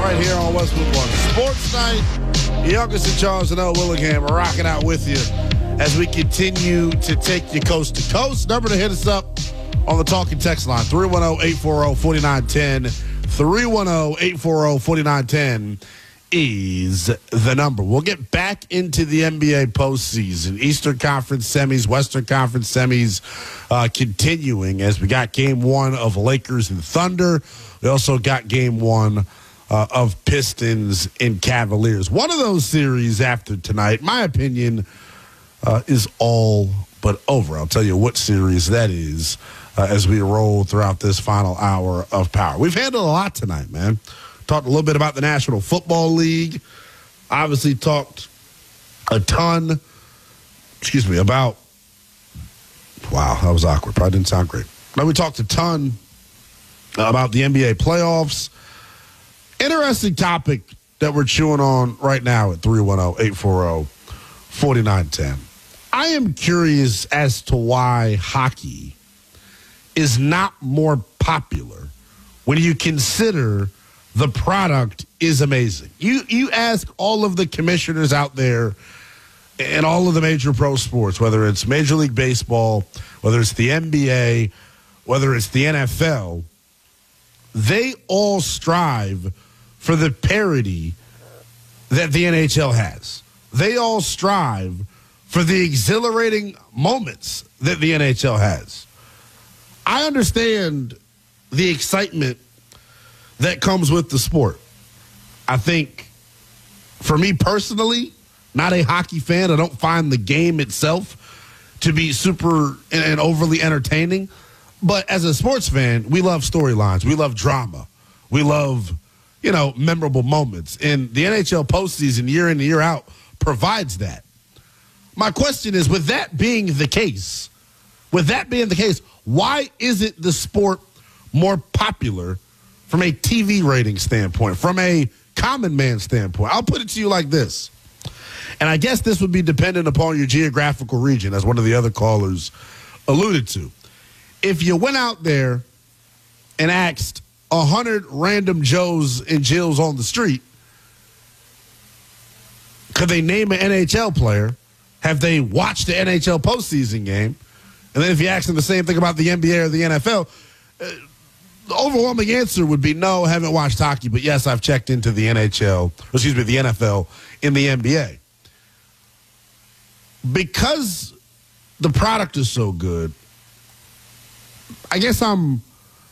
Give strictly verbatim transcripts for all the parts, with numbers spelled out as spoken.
right here on Westwood One Sports Night. Youngest and Charles and L. Willingham are rocking out with you as we continue to take you coast to coast. Number to hit us up on the talking text line, three one zero, eight four zero, four nine one zero. three one zero, eight four zero, four nine one zero is the number. We'll get back into the N B A postseason. Eastern Conference semis, Western Conference semis uh, continuing as we got game one of Lakers and Thunder. We also got game one uh, of Pistons and Cavaliers. One of those series after tonight, my opinion, uh, is all but over. I'll tell you what series that is uh, as we roll throughout this final hour of power. We've handled a lot tonight, man. Talked a little bit about the National Football League. Obviously talked a ton, excuse me, about, wow, that was awkward. Probably didn't sound great. Now we talked a ton about the N B A playoffs. Interesting topic that we're chewing on right now at three one zero, eight four zero, four nine one zero. I am curious as to why hockey is not more popular when you consider the product is amazing. You you ask all of the commissioners out there and all of the major pro sports, whether it's Major League Baseball, whether it's the N B A, whether it's the N F L, they all strive for the parity that the N H L has. They all strive for the exhilarating moments that the N H L has. I understand the excitement that comes with the sport. I think, for me personally, not a hockey fan, I don't find the game itself to be super and overly entertaining. But as a sports fan, we love storylines. We love drama. We love, you know, memorable moments. And the N H L postseason, year in and year out, provides that. My question is, with that being the case, with that being the case, why isn't the sport more popular from a T V rating standpoint, from a common man standpoint? I'll put it to you like this. And I guess this would be dependent upon your geographical region, as one of the other callers alluded to. If you went out there and asked one hundred random Joes and Jills on the street, could they name an N H L player? Have they watched the N H L postseason game? And then if you ask them the same thing about the N B A or the N F L, uh, the overwhelming answer would be no, haven't watched hockey, but yes, I've checked into the N H L, excuse me, the N F L and the N B A. Because the product is so good, I guess I'm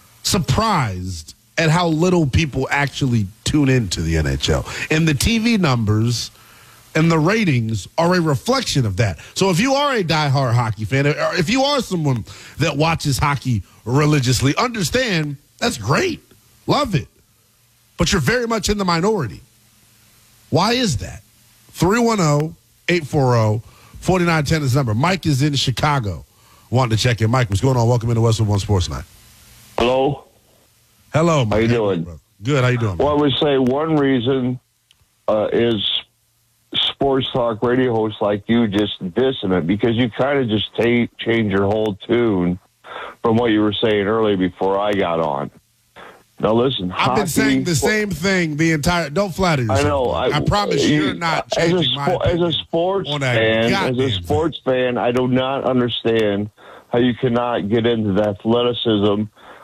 surprised at how little people actually tune into the N H L. And the T V numbers and the ratings are a reflection of that. So if you are a diehard hockey fan, or if you are someone that watches hockey religiously, understand that's great. Love it. But you're very much in the minority. Why is that? three one zero, eight four zero, four nine one zero is the number. Mike is in Chicago. Wanted to check in. Mike, what's going on? Welcome into Westwood One Sports Night. Hello. Hello, Mike. How you doing? Good. How you doing? Well, I would say one reason uh, is sports talk radio hosts like you just dissing it, because you kind of just ta- change your whole tune from what you were saying earlier before I got on. Now listen, I've hockey, been saying the same thing the entire. Don't flatter yourself. I know. I, I promise you, you're not changing as a, my as a sports on that fan. As a goddamn sports fan, I do not understand how you cannot get into the athleticism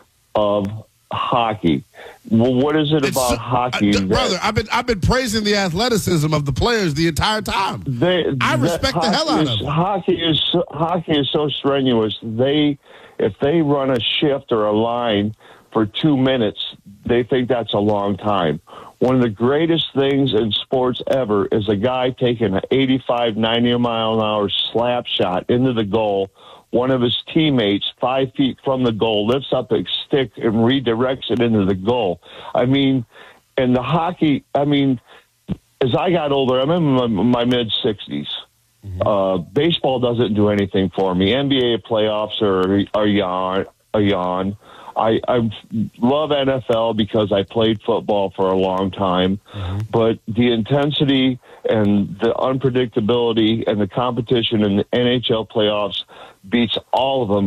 of hockey. Well, what is it It's about so- hockey, uh, that, brother? I've been I've been praising the athleticism of the players the entire time. They, I respect the hell out is, of them. Hockey is so- hockey is so strenuous. They, if they run a shift or a line for two minutes, they think that's a long time. One of the greatest things in sports ever is a guy taking an eighty-five, ninety mile an hour slap shot into the goal. One of his teammates, five feet from the goal, lifts up a stick and redirects it into the goal. I mean, and the hockey, I mean, as I got older, I'm in my, my mid-sixties. Mm-hmm. Uh, baseball doesn't do anything for me. N B A playoffs are, are yawn. A yawn. I, I love N F L because I played football for a long time, mm-hmm. but the intensity and the unpredictability and the competition in the N H L playoffs beats all of them